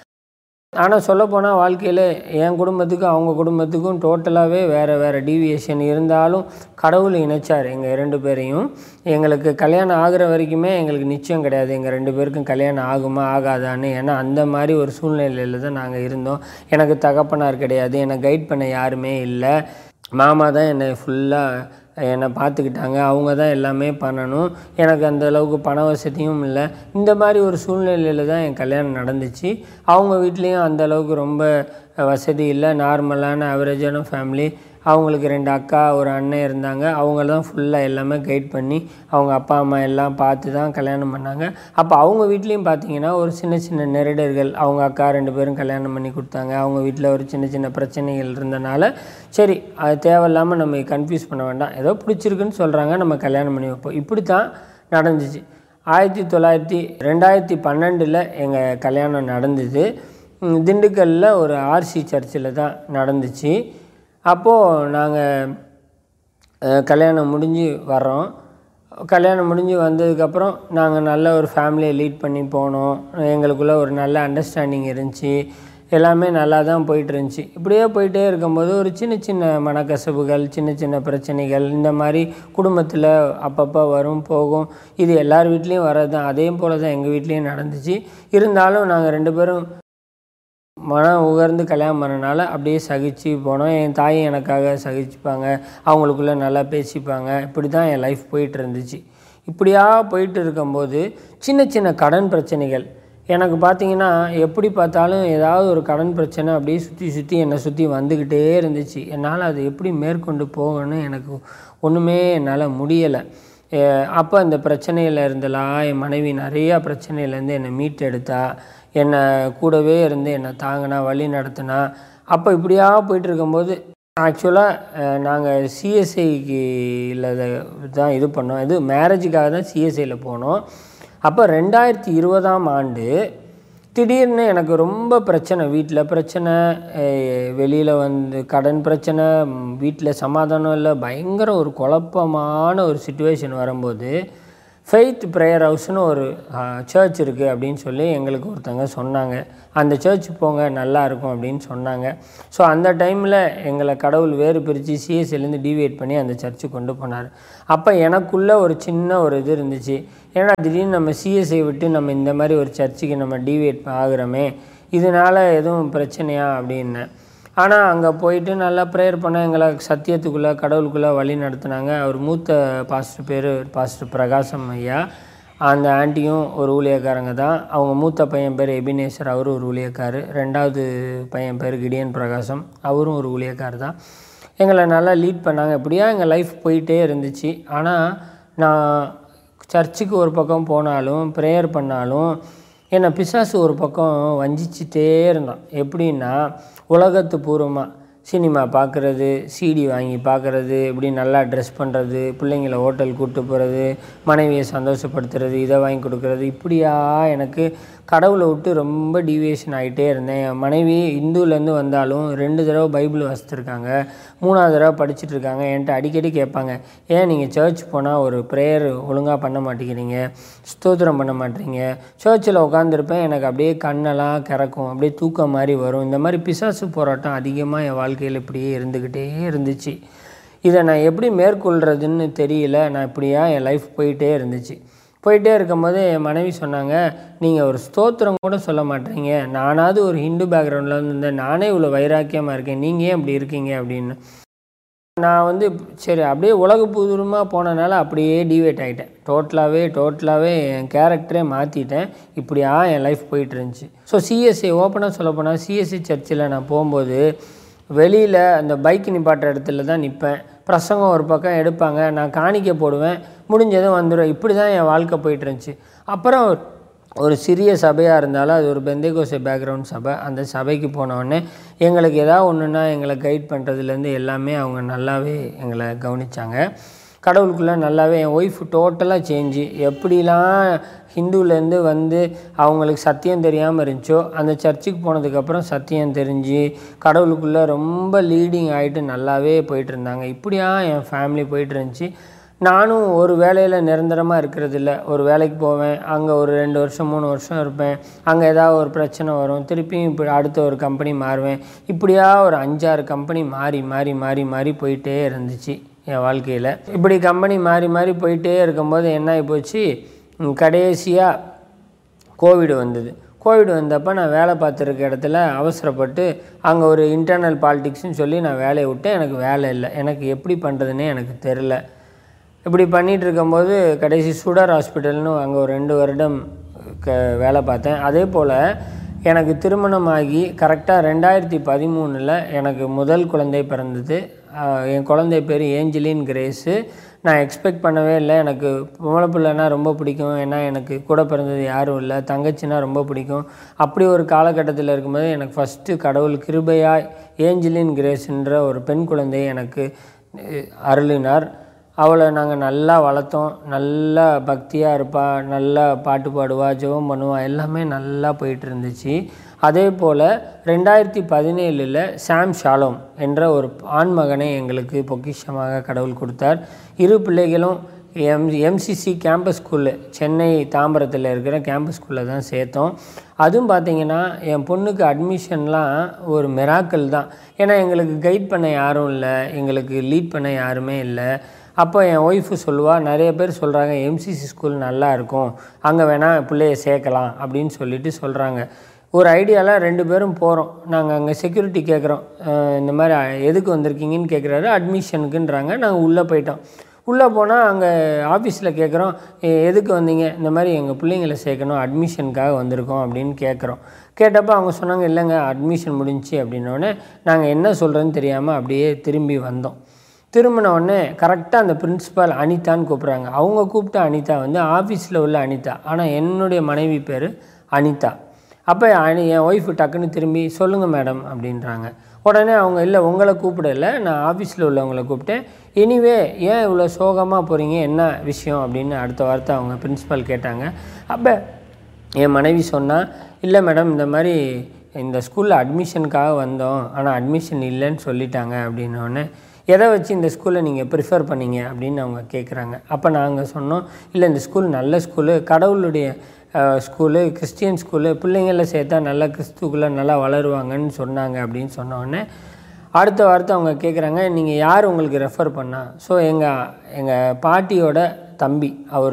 ஆனால் சொல்லப்போனால் வாழ்க்கையில் என் குடும்பத்துக்கும் அவங்க குடும்பத்துக்கும் டோட்டலாகவே வேறு டீவியேஷன் இருந்தாலும் கடவுள் இணைச்சார் எங்கள் 2 பேரையும். எங்களுக்கு கல்யாணம் ஆகிற வரைக்குமே எங்களுக்கு நிச்சயம் கிடையாது எங்கள் 2 பேருக்கும் கல்யாணம் ஆகுமா ஆகாதான்னு. ஏன்னா அந்த மாதிரி ஒரு சூழ்நிலையில் தான் நாங்கள் இருந்தோம். எனக்கு தகப்பனார் கிடையாது, என்னை கைட் பண்ண யாருமே இல்லை. மாமா தான் என்னை பார்த்துக்கிட்டாங்க, அவங்க தான் எல்லாமே பண்ணணும். எனக்கு அந்தளவுக்கு பண வசதியும் இல்லை. இந்த மாதிரி ஒரு சூழ்நிலையில் தான் என் கல்யாணம் நடந்துச்சு. அவங்க வீட்லேயும் அந்தளவுக்கு ரொம்ப வசதி இல்லை, நார்மலான ஆவரேஜான ஃபேமிலி. அவங்களுக்கு 2 அக்கா ஒரு அண்ணன் இருந்தாங்க. அவங்க தான் ஃபுல்லாக எல்லாமே கைட் பண்ணி அவங்க அப்பா அம்மா எல்லாம் பார்த்து தான் கல்யாணம் பண்ணாங்க. அப்போ அவங்க வீட்லேயும் பார்த்திங்கன்னா ஒரு சின்ன நெருடர்கள். அவங்க அக்கா 2 பேரும் கல்யாணம் பண்ணி கொடுத்தாங்க. அவங்க வீட்டில் ஒரு சின்ன பிரச்சனைகள் இருந்தனால சரி அது தேவையில்லாமல் நம்ம கன்ஃபியூஸ் பண்ண வேண்டாம், ஏதோ பிடிச்சிருக்குன்னு சொல்கிறாங்க, நம்ம கல்யாணம் பண்ணி வைப்போம். இப்படி தான் நடந்துச்சு. 2012 எங்கள் கல்யாணம் நடந்தது. திண்டுக்கல்லில் ஒரு ஆர்சி சர்ச்சில் தான் நடந்துச்சு. அப்போது நாங்கள் கல்யாணம் முடிஞ்சு வர்றோம். கல்யாணம் முடிஞ்சு வந்ததுக்கப்புறம் நாங்கள் நல்ல ஒரு ஃபேமிலியை லீட் பண்ணி போனோம். எங்களுக்குள்ளே ஒரு நல்ல அண்டர்ஸ்டாண்டிங் இருந்துச்சு. எல்லாமே நல்லா தான் போயிட்டுருந்துச்சி. இப்படியே போயிட்டே இருக்கும்போது ஒரு சின்ன மனக்கசப்புகள், சின்ன பிரச்சனைகள் இந்த மாதிரி குடும்பத்தில் அப்பப்போ வரும் போகும். இது எல்லார் வீட்லேயும் வர்றது தான். அதே போல் தான் எங்கள் வீட்லேயும் நடந்துச்சு. இருந்தாலும் நாங்கள் 2 பேரும் மனம் உகர்ந்து கல்யாணம் பண்ணனால அப்படியே சகிச்சு போனோம். என் தாயும் எனக்காக சகிச்சுப்பாங்க, அவங்களுக்குள்ளே நல்லா பேசிப்பாங்க. இப்படி தான் என் லைஃப் போயிட்டு இருந்துச்சு. இப்படியா போயிட்டு இருக்கும்போது சின்ன கடன் பிரச்சனைகள் எனக்கு பார்த்திங்கன்னா, எப்படி பார்த்தாலும் ஏதாவது ஒரு கடன் பிரச்சனை அப்படியே சுற்றி என்னை சுற்றி வந்துக்கிட்டே இருந்துச்சு. என்னால் அது எப்படி மேற்கொண்டு போகணும்னு எனக்கு ஒன்றுமே என்னால் முடியலை. அப்போ அந்த பிரச்சனையில் இருந்தெல்லாம் என் மனைவி நிறையா பிரச்சனையிலேருந்து என்னை மீட்டெடுத்தா, என்னை கூடவே இருந்து என்னை தாங்கினா, வழி நடத்தினா. அப்போ இப்படியா போயிட்டு இருக்கும்போது ஆக்சுவலாக நாங்கள் சிஎஸ்ஐக்கில் தான் இது பண்ணோம். இது மேரேஜுக்காக தான் சிஎஸ்ஐயில் போனோம். அப்போ 2020 திடீர்னு எனக்கு ரொம்ப பிரச்சனை, வீட்டில் பிரச்சனை, வெளியில் கடன் பிரச்சனை, வீட்டில் சமாதானம் இல்லை, பயங்கர ஒரு குழப்பமான ஒரு சிச்சுவேஷன் வரும்போது ஃபெய்த் ப்ரேயர் ஹவுஸ்னு ஒரு சர்ச் இருக்குது அப்படின்னு சொல்லி எங்களுக்கு ஒருத்தங்க சொன்னாங்க. அந்த சர்ச் போங்க நல்லாயிருக்கும் அப்படின்னு சொன்னாங்க. ஸோ அந்த டைமில் எங்களை கடவுள் வேறு பிரித்து சிஎஸ்சிலேருந்து டிவியேட் பண்ணி அந்த சர்ச்சுக்கு கொண்டு போனார். அப்போ எனக்குள்ளே ஒரு சின்ன ஒரு இது இருந்துச்சு, ஏன்னா திடீர்னு நம்ம சிஎஸ்ஐ விட்டு நம்ம இந்த மாதிரி ஒரு சர்ச்சுக்கு நம்ம டிவியேட் ஆகுறோமே, இதனால் எதுவும் பிரச்சனையா அப்படின்னு. ஆனால் அங்கே போயிட்டு நல்லா ப்ரேயர் பண்ண எங்களை சத்தியத்துக்குள்ளே கடவுளுக்குள்ளே வழி நடத்துனாங்க. அவர் மூத்த பாஸ்டர் பேர் பாஸ்டர் பிரகாசம் ஐயா. அந்த ஆண்டியும் ஒரு ஊழியக்காரங்க தான். அவங்க மூத்த பையன் பேர் எபினேசர், அவரும் ஒரு ஊழியக்கார். ரெண்டாவது பையன் பேர் கிடியன் பிரகாசம், அவரும் ஒரு ஊழியக்கார் தான். எங்களை நல்லா லீட் பண்ணாங்க. இப்படியா எங்கள் லைஃப் போயிட்டே இருந்துச்சு. ஆனால் நான் சர்ச்சுக்கு ஒரு பக்கம் போனாலும் ப்ரேயர் பண்ணாலும் என்னை பிசாசு ஒரு பக்கம் வஞ்சிச்சிட்டே இருந்தான். எப்படின்னா உலகத்து பூர்வமாக சினிமா பார்க்குறது, சிடி வாங்கி பார்க்குறது, இப்படி நல்லா ட்ரெஸ் பண்ணுறது, பிள்ளைங்களை ஹோட்டல் கூப்பிட்டு போகிறது, மனைவியை சந்தோஷப்படுத்துறது, இதை வாங்கி கொடுக்குறது, இப்படியா எனக்கு கடவுளை விட்டு ரொம்ப டீவியேஷன் ஆகிட்டே இருந்தேன். என் மனைவி இந்துலேருந்து வந்தாலும் 2 தடவை பைபிள் வாசித்துருக்காங்க, 3ஆவது தடவை படிச்சுட்ருக்காங்க. என்கிட்ட அடிக்கடி கேட்பாங்க, ஏன் நீங்கள் சர்ச் போனால் ஒரு ப்ரேயர் ஒழுங்காக பண்ண மாட்டேங்கிறீங்க, ஸ்தோத்திரம் பண்ண மாட்டேறீங்க. சர்ச்சில் உட்காந்துருப்பேன், எனக்கு அப்படியே கண்ணெல்லாம் கிறக்கும், அப்படியே தூக்கம் மாதிரி வரும். இந்த மாதிரி பிசாசு போராட்டம் அதிகமாக என் வாழ்க்கையில் இப்படியே இருந்துக்கிட்டே இருந்துச்சு. இதை நான் எப்படி மேற்கொள்கிறதுன்னு தெரியல. நான் இப்படியா என் லைஃப் போயிட்டே இருந்துச்சு. போயிட்டே இருக்கும்போது என் மனைவி சொன்னாங்க, நீங்கள் ஒரு ஸ்தோத்திரம் கூட சொல்ல மாட்டேறீங்க, நானாவது ஒரு ஹிந்து பேக்ரவுண்டில் இருந்தேன், நானே இவ்வளோ வைராக்கியமாக இருக்கேன், நீங்கள் ஏன் அப்படி இருக்கீங்க அப்படின்னு. நான் சரி அப்படியே உலகபூர்வமாக போனனால அப்படியே டிவேட் ஆகிட்டேன். டோட்டலாகவே என் கேரக்டரே மாற்றிட்டேன். இப்படியா என் லைஃப் போயிட்டு இருந்துச்சு. ஸோ சிஎஸ்சி ஓப்பனாக சொல்லப்போனால் சிஎஸ்சி சர்ச்சில் நான் போகும்போது வெளியில் அந்த பைக் நிப்பாட்டுற இடத்துல தான் நிற்பேன். பிரசங்கம் ஒரு பக்கம் எடுப்பாங்க, நான் காணிக்க போடுவேன், முடிஞ்சதும் வந்துடும். இப்படி தான் என் வாழ்க்கை போயிட்டு இருந்துச்சு. அப்புறம் ஒரு சிறிய சபையாக இருந்தாலும் அது ஒரு பெந்தேகோஸ்தே பேக்ரவுண்ட் சபை. அந்த சபைக்கு போனவுடனே எங்களுக்கு ஏதாவது ஒன்றுனா எங்களை கைட் பண்ணுறதுலேருந்து எல்லாமே அவங்க நல்லாவே எங்களை கவனித்தாங்க. கடவுளுக்குள்ளே நல்லாவே என் ஒய்ஃப் டோட்டலாக சேஞ்சு. எப்படிலாம் ஹிந்துலேருந்து அவங்களுக்கு சத்தியம் தெரியாமல் இருந்துச்சோ, அந்த சர்ச்சுக்கு போனதுக்கப்புறம் சத்தியம் தெரிஞ்சு கடவுளுக்குள்ளே ரொம்ப லீடிங் ஆகிட்டு நல்லாவே போயிட்டு இருந்தாங்க. இப்படியா என் ஃபேமிலி போயிட்டு இருந்துச்சு. நானும் ஒரு வேலையில் நிரந்தரமாக இருக்கிறதில்ல. ஒரு வேலைக்கு போவேன், அங்கே ஒரு 2 வருஷம் 3 வருஷம் இருப்பேன், அங்கே ஏதாவது ஒரு பிரச்சனை வரும், திருப்பியும் இப்படி அடுத்த ஒரு கம்பெனி மாறுவேன். இப்படியா ஒரு 5-6 கம்பெனி மாறி போயிட்டே இருந்துச்சு என் வாழ்க்கையில். இப்படி கம்பெனி மாறி போயிட்டே இருக்கும்போது என்ன ஆகி போச்சு, கடைசியாக கோவிட் வந்தது. கோவிட் வந்தப்போ நான் வேலை பார்த்துருக்க இடத்துல அவசரப்பட்டு அங்கே ஒரு இன்டர்னல் பாலிடிக்ஸ்னு சொல்லி நான் வேலையை விட்டேன். எனக்கு வேலை இல்லை, எனக்கு எப்படி பண்ணுறதுன்னே எனக்கு தெரில. இப்படி பண்ணிகிட்டு இருக்கும்போது கடைசி சுடர் ஹாஸ்பிட்டல்னு அங்கே ஒரு 2 வருடம் வேலை பார்த்தேன். அதே போல் எனக்கு திருமணமாகி கரெக்டாக 2013 எனக்கு முதல் குழந்தை பிறந்தது. என் குழந்தை பேர் ஏஞ்சலின் கிரேஸு. நான் எக்ஸ்பெக்ட் பண்ணவே இல்லை. எனக்கு பொம்பளை பிள்ளைன்னா ரொம்ப பிடிக்கும், ஏன்னா எனக்கு கூட பிறந்தது யாரும் இல்லை, தங்கச்சின்னா ரொம்ப பிடிக்கும். அப்படி ஒரு காலகட்டத்தில் இருக்கும்போது எனக்கு ஃபஸ்ட்டு கடவுள் கிருபையாக ஏஞ்சலின் கிரேஸ்ன்ற ஒரு பெண் குழந்தையை எனக்கு அருளினார். அவளை நாங்கள் நல்லா வளர்த்தோம். நல்லா பக்தியாக இருப்பாள், நல்லா பாட்டு பாடுவா, ஜெபம் பண்ணுவா, எல்லாமே நல்லா போயிட்டு இருந்துச்சு. அதே போல் 2017 சாம் ஷாலோம் என்ற ஒரு ஆண்மகனை எங்களுக்கு பொக்கிஷமாக கடவுள் கொடுத்தார். 2 பிள்ளைகளும் எம்சிசி கேம்பஸ் ஸ்கூலு, சென்னை தாம்பரத்தில் இருக்கிற கேம்பஸ் ஸ்கூலில் தான் சேர்த்தோம். அதுவும் பார்த்திங்கன்னா என் பொண்ணுக்கு அட்மிஷன்லாம் ஒரு மிராக்கிள் தான். ஏன்னா எங்களுக்கு கைட் பண்ண யாரும் இல்லை, எங்களுக்கு லீட் பண்ண யாருமே இல்லை. அப்போ என் ஒய்ஃபு சொல்லுவாள், நிறைய பேர் சொல்கிறாங்க எம்சிசி ஸ்கூல் நல்லா இருக்கும், அங்கே வேணால் பிள்ளைய சேர்க்கலாம் அப்படின்னு சொல்கிறாங்க. ஒரு ஐடியாவில் 2 பேரும் போகிறோம். நாங்கள் அங்கே செக்யூரிட்டி கேட்குறோம், இந்த மாதிரி எதுக்கு வந்திருக்கீங்கன்னு கேட்குறாரு. அட்மிஷனுக்குன்றாங்க. நாங்கள் உள்ளே போயிட்டோம். உள்ளே போனால் அங்கே ஆஃபீஸில் கேட்குறோம், எதுக்கு வந்தீங்க? இந்த மாதிரி எங்கள் பிள்ளைங்களை சேர்க்கணும், அட்மிஷனுக்காக வந்திருக்கோம் அப்படின்னு கேட்குறோம். கேட்டப்போ அவங்க சொன்னாங்க, இல்லைங்க அட்மிஷன் முடிஞ்சிச்சு அப்படின்னோடனே நாங்கள் என்ன சொல்கிறதுன்னு தெரியாமல் அப்படியே திரும்பி வந்தோம். திரும்பினோடனே கரெக்டாக அந்த பிரின்ஸிபால் அனிதான்னு கூப்பிட்றாங்க. அவங்க கூப்பிட்ட அனிதா ஆஃபீஸில் உள்ள அனிதா, ஆனால் என்னுடைய மனைவி பேர் அனிதா. அப்போ என் ஒய்ஃபு டக்குன்னு திரும்பி சொல்லுங்கள் மேடம் அப்படின்றாங்க. உடனே அவங்க, இல்லை உங்களை கூப்பிடலை, நான் ஆஃபீஸில் உள்ளவங்களை கூப்பிட்டேன். எனிவே ஏன் இவ்வளோ சோகமாக போகிறீங்க, என்ன விஷயம் அப்படின்னு அடுத்த வார்த்தை அவங்க பிரின்ஸிபால் கேட்டாங்க. அப்போ என் மனைவி சொன்னால், இல்லை மேடம் இந்த மாதிரி இந்த ஸ்கூலில் அட்மிஷனுக்காக வந்தோம், ஆனால் அட்மிஷன் இல்லைன்னு சொல்லிட்டாங்க அப்படின்னோடனே எதை வச்சு இந்த ஸ்கூலை நீங்கள் ப்ரிஃபர் பண்ணீங்க அப்படின்னு அவங்க கேட்குறாங்க. அப்போ நாங்கள் சொன்னோம், இல்லை இந்த ஸ்கூல் நல்ல ஸ்கூலு, கடவுளுடைய ஸ்கூலு, கிறிஸ்டியன் ஸ்கூலு, பிள்ளைங்களில் சேர்த்தா நல்லா கிறிஸ்துக்குள்ளே நல்லா வளருவாங்கன்னு சொன்னாங்க அப்படின்னு சொன்னோடனே அடுத்த வார்த்தை அவங்க கேட்குறாங்க, நீங்கள் யார் உங்களுக்கு ரெஃபர் பண்ணா? ஸோ எங்கள் பாட்டியோட தம்பி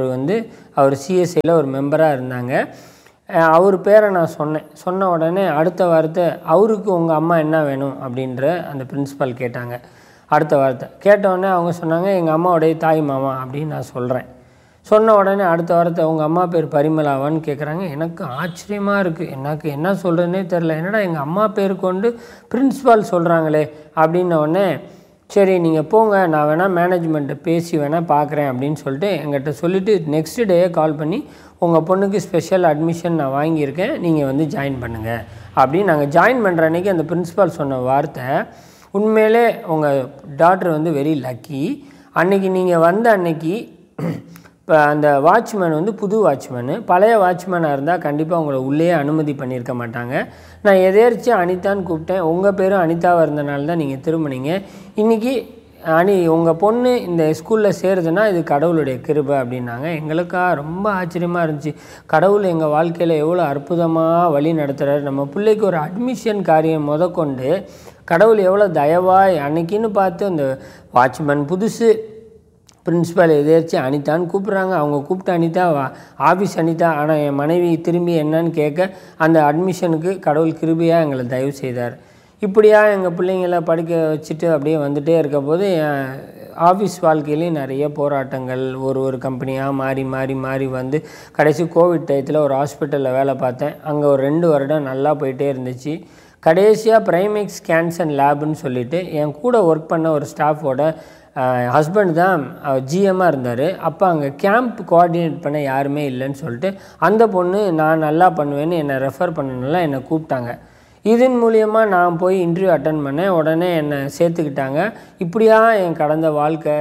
அவர் சிஎஸ்ஐயில் ஒரு மெம்பராக இருந்தாங்க. அவர் பேரை நான் சொன்ன உடனே அடுத்த வார்த்தை, அவருக்கு உங்கள் அம்மா என்ன வேணும் அப்படின்ற அந்த பிரின்ஸிபால் கேட்டாங்க. அடுத்த வார்த்தை கேட்டவுடனே அவங்க சொன்னாங்க, எங்கள் அம்மாவுடைய தாய் மாமா அப்படின்னு நான் சொல்கிறேன். சொன்ன உடனே அடுத்த வாரத்தை உங்கள் அம்மா பேர் பரிமளாவான்னு கேட்குறாங்க. எனக்கு ஆச்சரியமாக இருக்குது, எனக்கு என்ன சொல்கிறதுனே தெரில. என்னடா எங்கள் அம்மா பேர் கொண்டு பிரின்ஸிபால் சொல்கிறாங்களே அப்படின்ன உடனே, சரி நீங்கள் போங்க, நான் வேணால் மேனேஜ்மெண்ட்டை பேசி வேணால் பார்க்குறேன் அப்படின்னு சொல்லிட்டு எங்கிட்ட சொல்லிவிட்டு நெக்ஸ்ட் டேயே கால் பண்ணி, உங்கள் பொண்ணுக்கு ஸ்பெஷல் அட்மிஷன் நான் வாங்கியிருக்கேன், நீங்கள் ஜாயின் பண்ணுங்கள் அப்படின்னு. நாங்கள் ஜாயின் பண்ணுற அன்றைக்கி அந்த பிரின்ஸிபால் சொன்ன வார்த்தை, உண்மையிலே உங்கள் டாட்டர் வெரி லக்கி. அன்றைக்கி நீங்கள் வந்த அன்னைக்கு இப்போ அந்த வாட்ச்மேன் புது வாட்ச்மேனு, பழைய வாட்ச்மேனாக இருந்தால் கண்டிப்பாக உங்களை உள்ளே அனுமதி பண்ணியிருக்க மாட்டாங்க. நான் எதேர்ச்சியாக அனிதான்னு கூப்பிட்டேன், உங்கள் பேரும் அனிதாவாக இருந்தனால தான் நீங்கள் திரும்பினீங்க. இன்றைக்கி உங்கள் பொண்ணு இந்த ஸ்கூலில் சேருதுன்னா இது கடவுளுடைய கிருபை அப்படின்னாங்க. எங்களுக்கா ரொம்ப ஆச்சரியமாக இருந்துச்சு. கடவுள் எங்கள் வாழ்க்கையில் எவ்வளோ அற்புதமாக வழி நடத்துகிறார். நம்ம பிள்ளைக்கு ஒரு அட்மிஷன் காரியம் முதற்கொண்டு கடவுள் எவ்வளோ தயவாய் அன்னைக்குன்னு பார்த்து அந்த வாட்ச்மேன் புதுசு, பிரின்ஸிபால் எதேர்ச்சி அனிதான்னு கூப்பிட்றாங்க. அவங்க கூப்பிட்டு அனிதா ஆஃபீஸ் அனிதா, ஆனால் என் மனைவி திரும்பி என்னன்னு கேட்க அந்த அட்மிஷனுக்கு கடவுள் கிருபையாக எங்களை தயவு செய்தார். இப்படியா எங்கள் பிள்ளைங்களை படிக்க வச்சுட்டு அப்படியே வந்துகிட்டே இருக்க போது என் ஆஃபீஸ் வாழ்க்கையிலையும் நிறைய போராட்டங்கள், ஒரு கம்பெனியாக மாறி வந்து கடைசி கோவிட் டயத்தில் ஒரு ஹாஸ்பிட்டலில் வேலை பார்த்தேன். அங்கே ஒரு 2 வருடம் நல்லா போயிட்டே இருந்துச்சு. கடைசியாக பிரைமேக்ஸ் கேன்சர் லேபுன்னு சொல்லிவிட்டு என் கூட ஒர்க் பண்ண ஒரு ஸ்டாஃபோட ஹஸ்பண்ட் தான் ஜிஎம்மாக இருந்தார். அப்போ அங்கே கேம்ப் கோஆர்டினேட் பண்ண யாருமே இல்லைன்னு சொல்லிட்டு அந்த பொண்ணு நான் நல்லா பண்ணுவேன்னு என்னை ரெஃபர் பண்ணனால என்னை கூப்பிட்டாங்க. இதன் மூலியமாக நான் போய் இன்டர்வியூ அட்டன் பண்ணேன். உடனே என்னை சேர்த்துக்கிட்டாங்க. இப்படியா என் கடந்த வாழ்க்கை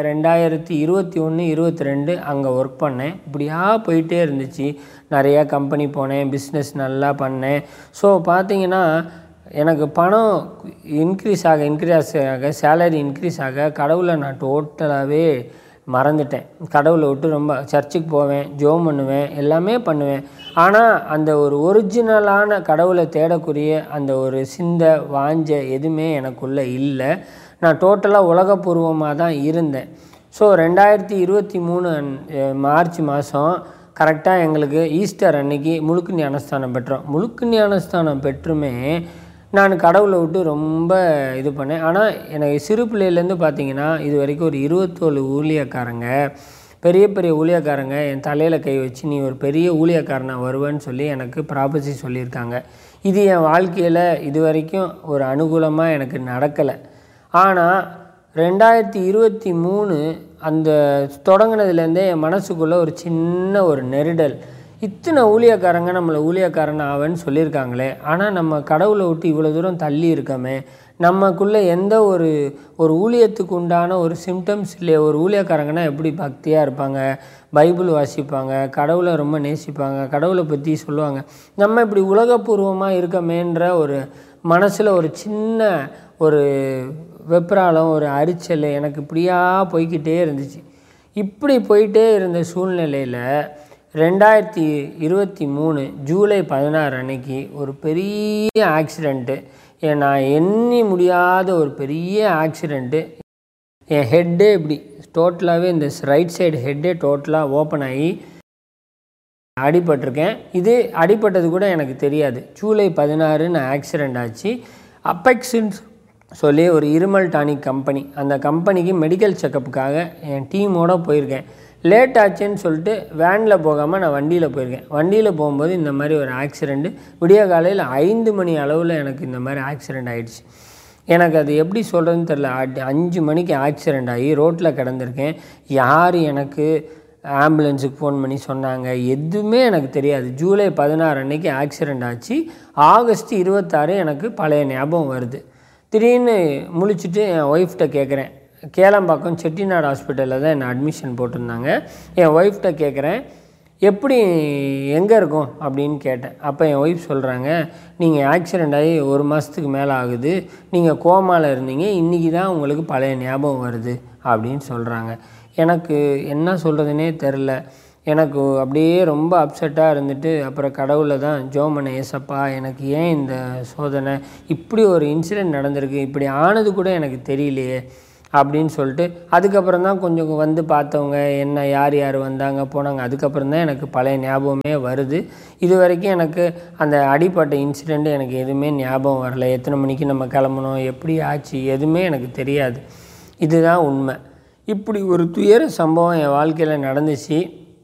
2021, 22 அங்கே ஒர்க் பண்ணேன். இப்படியா போயிட்டே இருந்துச்சு. நிறையா கம்பெனி போனேன், பிஸ்னஸ் நல்லா பண்ணேன். ஸோ பார்த்திங்கன்னா எனக்கு பணம் இன்க்ரீஸ் ஆக சேலரி இன்க்ரீஸ் ஆக கடவுளை நான் டோட்டலாகவே மறந்துட்டேன். கடவுளை விட்டு ரொம்ப சர்ச்சுக்கு போவேன், ஜெபம் பண்ணுவேன், எல்லாமே பண்ணுவேன். ஆனால் அந்த ஒரு ஒரிஜினலான கடவுளை தேடக்கூடிய அந்த ஒரு சிந்தை வாஞ்ச எதுவுமே எனக்குள்ளே இல்லை. நான் டோட்டலாக உலகப்பூர்வமாக தான் இருந்தேன். ஸோ 2023 மார்ச் மாதம் கரெக்டாக எங்களுக்கு ஈஸ்டர் அன்னைக்கு முழுக்கு ஞானஸ்தானம் பெற்றோம். முழுக்கு ஞானஸ்தானம் பெற்றுமே நான் கடவுளை விட்டு ரொம்ப இது பண்ணேன். ஆனால் எனக்கு சிறு பிள்ளையிலேருந்து பார்த்திங்கன்னா இது வரைக்கும் ஒரு 27 ஊழியக்காரங்க, பெரிய ஊழியக்காரங்க என் தலையில் கை வச்சு நீ ஒரு பெரிய ஊழியக்காரனாக வருவேன்னு சொல்லி எனக்கு ப்ராபசி சொல்லியிருக்காங்க. இது என் வாழ்க்கையில் இது வரைக்கும் ஒரு அனுகூலமாக எனக்கு நடக்கலை. ஆனால் 2023 அந்த தொடங்கினதுலேருந்தே என் மனசுக்குள்ளே ஒரு சின்ன ஒரு நெருடல். இத்தனை ஊழியக்காரங்க நம்மளை ஊழியக்காரன் ஆவன்னு சொல்லியிருக்காங்களே, ஆனால் நம்ம கடவுளை விட்டு இவ்வளோ தூரம் தள்ளி இருக்கமே, நமக்குள்ளே எந்த ஒரு ஊழியத்துக்கு உண்டான ஒரு சிம்டம்ஸ் இல்லையே. ஒரு ஊழியக்காரங்கன்னா எப்படி பக்தியாக இருப்பாங்க, பைபிள் வாசிப்பாங்க, கடவுளை ரொம்ப நேசிப்பாங்க, கடவுளை பற்றி சொல்லுவாங்க. நம்ம இப்படி உலகப்பூர்வமாக இருக்கமேன்ற ஒரு மனசில் ஒரு சின்ன ஒரு வெப்ராளம், ஒரு அரிச்சல் எனக்கு இப்படியா போய்கிட்டே இருந்துச்சு. இப்படி போயிட்டே இருந்த சூழ்நிலையில் 2023 ஜூலை 16 அன்னைக்கு ஒரு பெரிய ஆக்சிடெண்ட்டு, நான் எண்ணி முடியாத ஒரு பெரிய ஆக்சிடெண்ட்டு. என் ஹெட்டே இப்படி டோட்டலாகவே இந்த ரைட் சைடு ஹெட்டே டோட்டலாக ஓப்பன் ஆகி அடிபட்டிருக்கேன். இது அடிபட்டது கூட எனக்கு தெரியாது. ஜூலை 16 நான் ஆக்சிடெண்ட் ஆச்சு. அப்பெக்ஸுன்னு சொல்லி ஒரு இருமல் டானிக் கம்பெனி, அந்த கம்பெனிக்கு மெடிக்கல் செக்கப்புக்காக என் டீமோடு போயிருக்கேன். லேட் ஆச்சுன்னு சொல்லிட்டு வேனில் போகாமல் நான் வண்டியில் போயிருக்கேன். வண்டியில் போகும்போது இந்த மாதிரி ஒரு ஆக்சிடெண்ட்டு விடிய காலையில் 5 மணி அளவில் எனக்கு இந்த மாதிரி ஆக்சிடெண்ட் ஆகிடுச்சு. எனக்கு அது எப்படி சொல்கிறதுன்னு தெரில. 5 மணிக்கு ஆக்சிடெண்ட் ஆகி ரோட்டில் கிடந்திருக்கேன். யார் எனக்கு ஆம்புலன்ஸுக்கு ஃபோன் பண்ணி சொன்னாங்க எதுவுமே எனக்கு தெரியாது. ஜூலை 16 அன்னைக்கு ஆக்சிடெண்ட் ஆச்சு. ஆகஸ்ட் 26 எனக்கு பழைய ஞாபகம் வருது. திடீர்னு முழிச்சுட்டு என் ஒய்ஃப்கிட்ட கேட்குறேன். கேளம்பாக்கம் செட்டிநாடு ஹாஸ்பிட்டலில் தான் என்னை அட்மிஷன் போட்டிருந்தாங்க. என் ஒய்ஃப்கிட்ட கேட்குறேன், எப்படி எங்கே இருக்கும் அப்படின்னு கேட்டேன். அப்போ என் ஒய்ஃப் சொல்கிறாங்க, நீங்கள் ஆக்சிடெண்ட் ஆகி 1 மாதத்துக்கு மேலே ஆகுது, நீங்கள் கோமாவில் இருந்தீங்க, இன்றைக்கி தான் உங்களுக்கு பழைய ஞாபகம் வருது அப்படின்னு சொல்கிறாங்க. எனக்கு என்ன சொல்கிறதுனே தெரில. எனக்கு அப்படியே ரொம்ப அப்செட்டாக இருந்துட்டு அப்புறம் கடவுளை தான் ஜெபம் பண்ணேன். ஏசப்பா, எனக்கு ஏன் இந்த சோதனை, இப்படி ஒரு இன்சிடெண்ட் நடந்திருக்கு, இப்படி ஆனது கூட எனக்கு தெரியலையே அப்படின்னு சொல்லிட்டு அதுக்கப்புறம் தான் கொஞ்சம் வந்து பார்த்தவங்க என்ன யார் யார் வந்தாங்க போனாங்க. அதுக்கப்புறம் தான் எனக்கு பழைய ஞாபகமே வருது. இது வரைக்கும் எனக்கு அந்த அடிப்பட்ட இன்சிடெண்ட்டு எனக்கு எதுவுமே ஞாபகம் வரல. எத்தனை மணிக்கு நம்ம கிளம்பணும், எப்படி ஆச்சு, எதுவுமே எனக்கு தெரியாது. இதுதான் உண்மை. இப்படி ஒரு துயர சம்பவம் என் வாழ்க்கையில் நடந்துச்சு.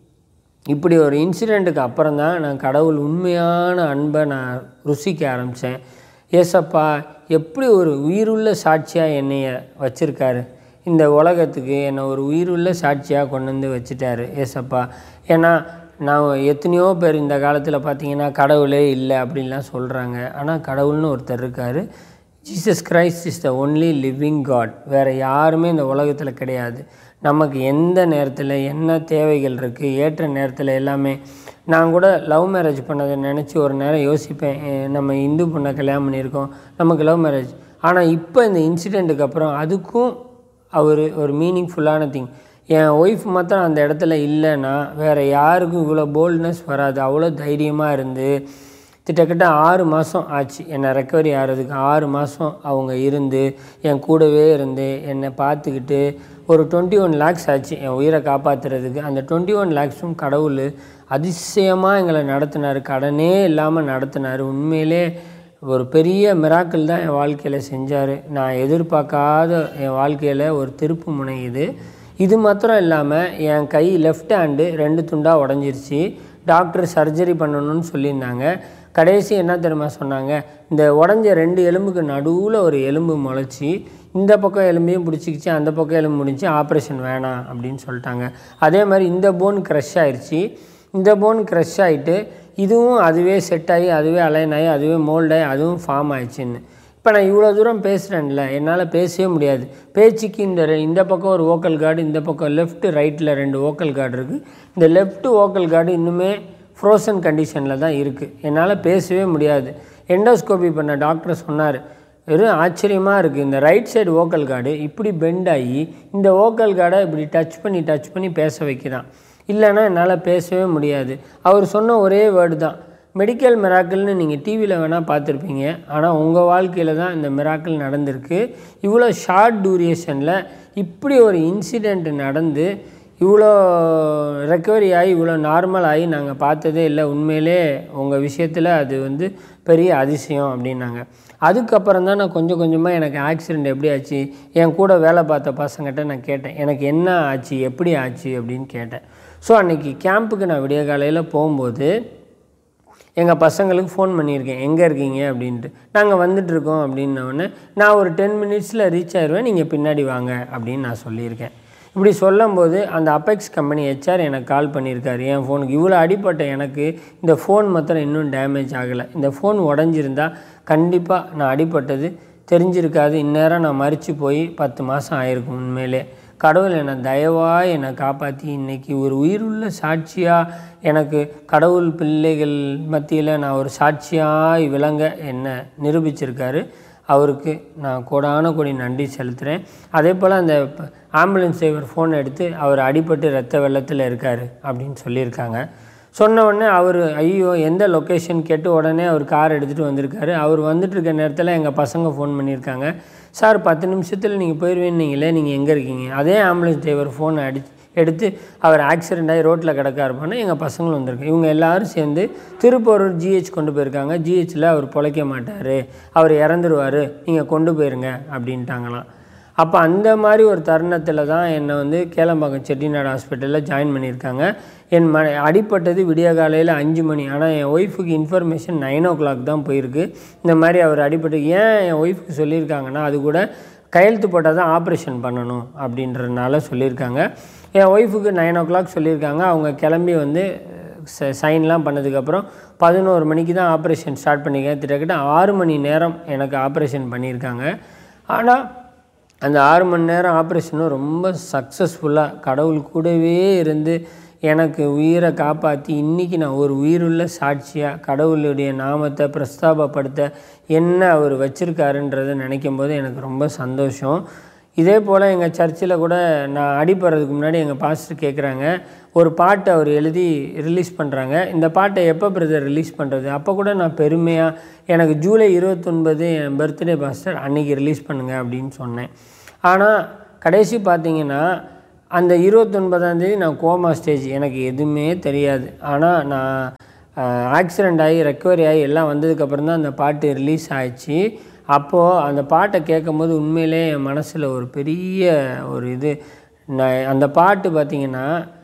இப்படி ஒரு இன்சிடெண்ட்டுக்கு அப்புறம் தான் நான் கடவுள் உண்மையான அன்பை நான் ருசிக்க ஆரம்பித்தேன். ஏசப்பா எப்படி ஒரு உயிருள்ள சாட்சியாக என்னைய வச்சுருக்காரு, இந்த உலகத்துக்கு என்னை ஒரு உயிருள்ள சாட்சியாக கொண்டு வந்து வச்சுட்டாரு ஏசப்பா. ஏன்னா நான் எத்தனையோ பேர் இந்த காலத்தில் பார்த்திங்கன்னா கடவுளே இல்லை அப்படின்லாம் சொல்கிறாங்க. ஆனால் கடவுள்னு ஒருத்தர் இருக்கார். Jesus Christ is the only living God. வேறு யாருமே இந்த உலகத்தில் கிடையாது. நமக்கு எந்த நேரத்தில் என்ன தேவைகள் இருக்குது, ஏற்ற நேரத்தில் எல்லாமே. நான் கூட லவ் மேரேஜ் பண்ணதை நினச்சி ஒரு நேரம் யோசிப்பேன். நம்ம இந்து பொண்ணை கல்யாணம் பண்ணியிருக்கோம், நமக்கு லவ் மேரேஜ். ஆனால் இப்போ இந்த இன்சிடெண்ட்டுக்கு அப்புறம் அதுக்கும் ஒரு மீனிங்ஃபுல்லான திங். என் ஒய்ஃப் மாத்திரம் அந்த இடத்துல இல்லைன்னா வேறு யாருக்கும் இவ்வளோ போல்ட்னஸ் வராது. அவ்வளோ தைரியமாக இருந்து கிட்டத்தட்ட 6 மாதம் ஆச்சு என்னை ரெக்கவரி ஆகிறதுக்கு. 6 மாதம் அவங்க இருந்து என் கூடவே இருந்து என்னை பார்த்துக்கிட்டு ஒரு 21 lakhs ஆச்சு என் உயிரை காப்பாற்றுறதுக்கு. அந்த 21 lakhsம் கடவுள் அதிசயமாக எங்களை நடத்தினார். கடனே இல்லாமல் நடத்தினார். உண்மையிலே ஒரு பெரிய மிராக்கிள் தான் என் வாழ்க்கையில் செஞ்சார். நான் எதிர்பார்க்காத என் வாழ்க்கையில் ஒரு திருப்பு முனை இது. இது மாத்திரம் இல்லாமல் என் கை லெஃப்ட் ஹேண்டு 2 துண்டாக உடஞ்சிருச்சு. டாக்டர் சர்ஜரி பண்ணணும்னு சொல்லியிருந்தாங்க. கடைசி என்ன தெரியுமா சொன்னாங்க, இந்த உடஞ்ச 2 எலும்புக்கு நடுவில் ஒரு எலும்பு முளைச்சி இந்த பக்கம் எலும்பையும் பிடிச்சிக்கிச்சு, அந்த பக்கம் எலும்பு முடிஞ்சு, ஆப்ரேஷன் வேணாம் அப்படின்னு சொல்லிட்டாங்க. அதே மாதிரி இந்த போன் க்ரஷ் ஆயிடுச்சு. இந்த போன் க்ரஷ் ஆகிட்டு இதுவும் அதுவே செட் ஆகி அதுவே அலைன் ஆகி அதுவே மோல்டாகி அதுவும் ஃபார்ம் ஆயிடுச்சுன்னு. இப்போ நான் இவ்வளோ தூரம் பேசுகிறேன்ல, என்னால் பேசவே முடியாது. பேச்சுக்கு இந்த பக்கம் ஒரு வோக்கல் கார்டு, இந்த பக்கம் லெஃப்ட்டு ரைட்டில் 2 வோக்கல் கார்டு இருக்குது. இந்த லெஃப்ட்டு வோக்கல் கார்டு இன்னுமே ஃப்ரோசன் கண்டிஷனில் தான் இருக்குது. என்னால் பேசவே முடியாது. எண்டோஸ்கோபி பண்ண டாக்டர் சொன்னார், வெறும் ஆச்சரியமாக இருக்குது, இந்த ரைட் சைடு வோக்கல் கார்டு இப்படி பெண்ட் ஆகி இந்த வோக்கல் கார்டை இப்படி டச் பண்ணி பேச வைக்கிறான். இல்லைன்னா என்னால் பேசவே முடியாது. அவர் சொன்ன ஒரே வேர்டு தான், மெடிக்கல் மிராக்கிள்னு நீங்கள் டிவியில் வேணால் பார்த்துருப்பீங்க, ஆனால் உங்கள் வாழ்க்கையில் தான் இந்த மிராக்கிள் நடந்திருக்கு. இவ்வளோ ஷார்ட் டூரேஷனில் இப்படி ஒரு இன்சிடெண்ட் நடந்து இவ்வளோ ரெக்கவரி ஆகி இவ்வளோ நார்மல் ஆகி நாங்கள் பார்த்ததே இல்லை. உண்மையிலே உங்கள் விஷயத்தில் அது பெரிய அதிசயம் அப்படின்னாங்க. அதுக்கப்புறம் தான் நான் கொஞ்சம் கொஞ்சமாக எனக்கு ஆக்சிடெண்ட் எப்படி ஆச்சு, என் கூட வேலை பார்த்த பசங்கிட்ட நான் கேட்டேன், எனக்கு என்ன ஆச்சு, எப்படி ஆச்சு அப்படின்னு கேட்டேன். ஸோ அன்றைக்கி கேம்புக்கு நான் விடிய காலையில் போகும்போது எங்கள் பசங்களுக்கு ஃபோன் பண்ணியிருக்கேன், எங்கே இருக்கீங்க அப்படின்ட்டு. நாங்கள் வந்துட்டுருக்கோம் அப்படின்னோடனே நான் ஒரு 10 minutesல ரீச் ஆயிடுவேன், நீங்கள் பின்னாடி வாங்க அப்படின்னு நான் சொல்லியிருக்கேன். இப்படி சொல்லும்போது அந்த அப்பெக்ஸ் கம்பெனி HR எனக்கு கால் பண்ணியிருக்காரு என் ஃபோனுக்கு. இவ்வளோ அடிப்பட்ட எனக்கு இந்த ஃபோன் மாத்திரம் இன்னும் டேமேஜ் ஆகலை. இந்த ஃபோன் உடஞ்சிருந்தால் கண்டிப்பாக நான் அடிப்பட்டது தெரிஞ்சிருக்காது. இந்நேரம் நான் மறித்து போய் 10 மாதம் ஆகிருக்கும். உண்மையிலே கடவுள் என்னை தயவாக என்னை காப்பாற்றி இன்றைக்கி ஒரு உயிருள்ள சாட்சியாக எனக்கு கடவுள் பிள்ளைகள் மத்தியில் நான் ஒரு சாட்சியாக விளங்க என்னை நிரூபிச்சிருக்காரு. அவருக்கு நான் கோடான நன்றி செலுத்துகிறேன். அதே போல் அந்த ஆம்புலன்ஸ் டிரைவர் ஃபோன் எடுத்து அவர் அடிபட்டு ரத்த வெள்ளத்தில் இருக்கார் அப்படின்னு சொல்லியிருக்காங்க. சொன்ன உடனே அவர் ஐயோ எந்த லொக்கேஷன் கேட்டு உடனே அவர் கார் எடுத்துகிட்டு வந்திருக்காரு. அவர் வந்துட்டுருக்க நேரத்தில் எங்கள் பசங்க ஃபோன் பண்ணியிருக்காங்க, சார் 10 நிமிஷத்தில் நீங்கள் போயிடுவீங்களே, நீங்கள் எங்கே இருக்கீங்க? அதே ஆம்புலன்ஸ் டிரைவர் ஃபோனை எடுத்து அவர் ஆக்சிடெண்ட் ஆகி ரோட்டில் கிடக்காருப்பான்னு எங்கள் பசங்களும் வந்திருக்கு. இவங்க எல்லோரும் சேர்ந்து திருப்பூர் GH கொண்டு போயிருக்காங்க. GHல அவர் பிழைக்க மாட்டார், அவர் இறந்துருவார், நீங்கள் கொண்டு போயிருங்க அப்படின்ட்டாங்களாம். அப்போ அந்த மாதிரி ஒரு தருணத்தில் தான் என்னை கேளம்பாக்கம் செட்டிநாடு ஹாஸ்பிட்டலில் ஜாயின் பண்ணியிருக்காங்க. என் அடிப்பட்டது விடிய காலையில் 5 மணி. ஆனால் என் ஒய்ஃபுக்கு இன்ஃபர்மேஷன் 9 o'clock தான் போயிருக்கு. இந்த மாதிரி அவர் அடிப்பட்டு ஏன் என் ஒய்ஃபுக்கு சொல்லியிருக்காங்கன்னா, அது கூட கையெழுத்து போட்டால் தான் ஆப்ரேஷன் பண்ணணும் அப்படின்றதுனால சொல்லியிருக்காங்க. என் ஒய்ஃபுக்கு 9 o'clock சொல்லியிருக்காங்க. அவங்க கிளம்பி சைன்லாம் பண்ணதுக்கப்புறம் 11 மணிக்கு தான் ஆப்ரேஷன் ஸ்டார்ட் பண்ணியிருக்காங்க. கிட்டத்தட்ட 6 மணி நேரம் எனக்கு ஆப்ரேஷன் பண்ணியிருக்காங்க. ஆனால் அந்த 6 மணி நேரம் ஆப்ரேஷனும் ரொம்ப சக்ஸஸ்ஃபுல்லாக கடவுள் கூடவே இருந்து எனக்கு உயிரை காப்பாற்றி இன்றைக்கி நான் ஒரு உயிருள்ள சாட்சியாக கடவுளுடைய நாமத்தை பிரஸ்தாபப்படுத்த என்ன அவர் வச்சுருக்காருன்றதை நினைக்கும் போது எனக்கு ரொம்ப சந்தோஷம். இதே போல் எங்கள் சர்ச்சில் கூட நான் அடிப்படுறதுக்கு முன்னாடி எங்கள் பாஸ்டர் கேட்குறாங்க, ஒரு பாட்டு அவர் எழுதி ரிலீஸ் பண்ணுறாங்க, இந்த பாட்டை எப்போ பிரதர் ரிலீஸ் பண்ணுறது? அப்போ கூட நான் பெருமையாக எனக்கு ஜூலை 29 என் பர்த்டே பாஸ்டர், அன்றைக்கி ரிலீஸ் பண்ணுங்கள் அப்படின்னு சொன்னேன். ஆனால் கடைசி பார்த்திங்கன்னா அந்த 29ஆம் தேதி நான் கோமா ஸ்டேஜ், எனக்கு எதுவுமே தெரியாது. ஆனால் நான் ஆக்சிடெண்ட் ஆகி ரெக்கவரி ஆகி எல்லாம் வந்ததுக்கப்புறம் தான் அந்த பாட்டு ரிலீஸ் ஆகிடுச்சு. அப்போது அந்த பாட்டை கேட்கும்போது உண்மையிலே என் மனசில் ஒரு பெரிய ஒரு இது, அந்த பாட்டு பார்த்திங்கன்னா